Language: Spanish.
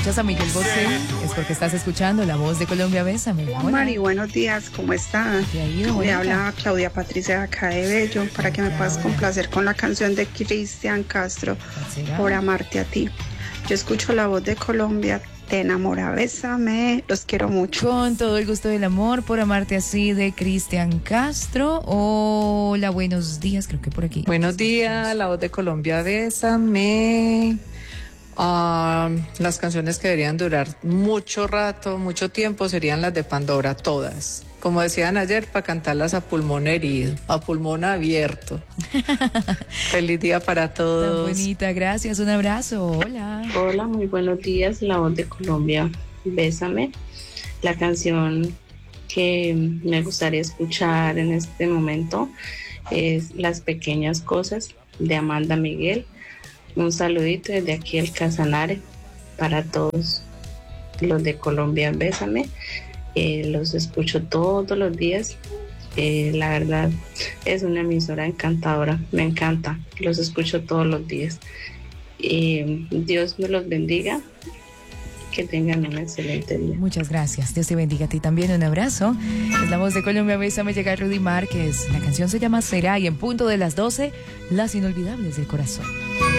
escuchas a Miguel Bosé, es porque estás escuchando La Voz de Colombia. Bésame. Hola, Mari, buenos días, ¿cómo está? ¿Te ha ido, Le bonita? habla Claudia Patricia de acá de Bello, para que me puedas Claudia. complacer con la canción de Cristian Castro, ¿Cuál será? Por amarte a ti. Yo escucho La Voz de Colombia, te enamora, bésame, los quiero mucho. Con todo el gusto del amor, Por amarte así, de Cristian Castro. Hola, buenos días, creo que por aquí. Buenos días, La Voz de Colombia, bésame. Las canciones que deberían durar mucho rato, mucho tiempo, serían las de Pandora, todas. Como decían ayer, para cantarlas a pulmón herido, a pulmón abierto. Feliz día para Tan todos. bonita, gracias, un abrazo. Hola. Hola, muy buenos días, La Voz de Colombia, bésame. La canción que me gustaría escuchar en este momento es Las pequeñas cosas de Amanda Miguel. Un saludito desde aquí el Casanare para todos los de Colombia, bésame. Los escucho todos los días. La verdad es una emisora encantadora, me encanta, los escucho todos los días. Dios me los bendiga, que tengan un excelente día. Muchas gracias, Dios te bendiga a ti también, un abrazo. Es La Voz de Colombia, bésame, llega Rudy Márquez. La canción se llama Será y en punto de las 12, Las inolvidables del corazón.